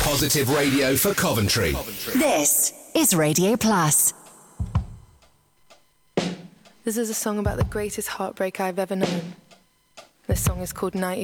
Positive radio for Coventry. This is Radio Plus. This is a song about the greatest heartbreak I've ever known. This song is called 90